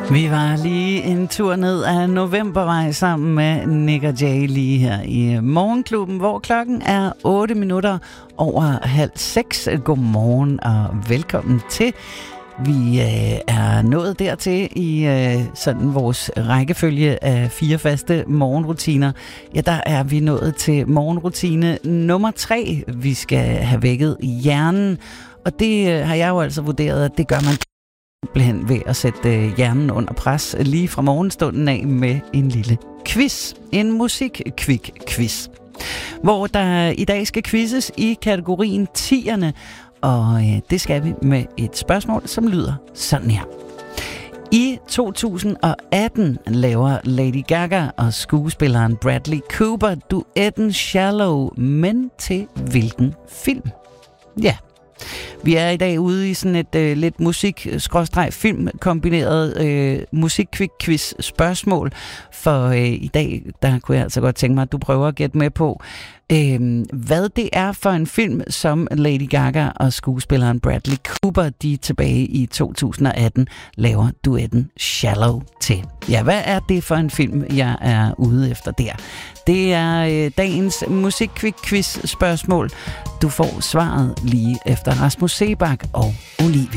Vi var lige en tur ned af Novembervej sammen med Nick og Jay lige her i Morgenklubben, hvor klokken er 8 minutter over 5:30. Godmorgen og velkommen til. Vi er nået dertil i sådan vores rækkefølge af 4 faste morgenrutiner. Ja, der er vi nået til morgenrutine nummer 3. Vi skal have vækket hjernen, og det har jeg jo altså vurderet, at det gør man simpelthen ved at sætte hjernen under pres lige fra morgenstunden af med en lille quiz. En musik-quiz, hvor der i dag skal quizzes i kategorien 10'erne, og det skal vi med et spørgsmål, som lyder sådan her. I 2018 laver Lady Gaga og skuespilleren Bradley Cooper duetten Shallow, men til hvilken film? Ja. Vi er i dag ude i sådan et lidt musik-film kombineret musik-quiz spørgsmål, for i dag der kunne jeg altså godt tænke mig, at du prøver at gætte med på, hvad det er for en film, som Lady Gaga og skuespilleren Bradley Cooper, de tilbage i 2018 laver duetten Shallow til. Ja, hvad er det for en film, jeg er ude efter der? Det er dagens musik-quiz spørgsmål. Du får svaret lige efter Rasmus Seebach og Olivia.